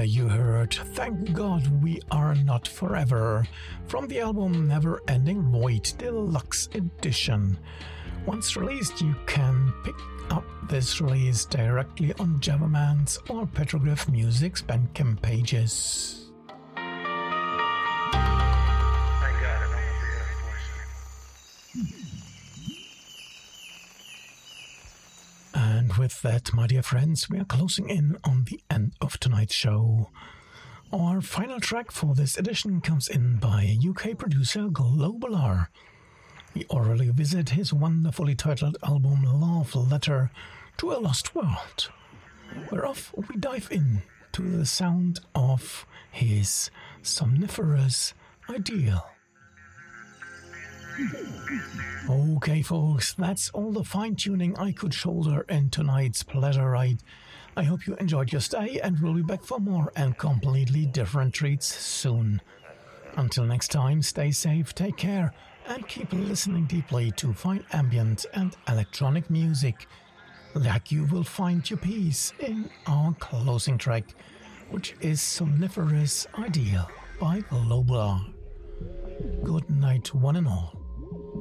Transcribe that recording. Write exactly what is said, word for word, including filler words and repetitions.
there you heard Thank God We Are Not Forever from the album Never Ending Void Deluxe Edition. Once released, you can pick up this release directly on Javaman's or Petroglyph Music's Bandcamp pages. And with that, my dear friends, we are closing in on the end of tonight's show. Our final track for this edition comes in by U K producer Globalar. We orally visit his wonderfully titled album Love Letter to a Lost World, whereof we dive in to the sound of his somniferous ideal. Okay, folks, that's all the fine-tuning I could shoulder in tonight's pleasure ride. I hope you enjoyed your stay, and we'll be back for more and completely different treats soon. Until next time, stay safe, take care, and keep listening deeply to fine ambient and electronic music, like you will find your peace in our closing track, which is Somniferous Ideal by Globalar. Good night, one and all.